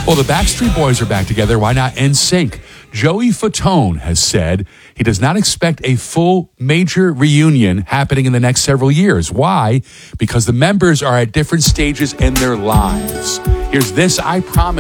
Well, the Backstreet Boys are back together. Why not NSYNC? Joey Fatone has said he does not expect a full major reunion happening in the next several years. Why? Because the members are at different stages in their lives. Here's This I Promise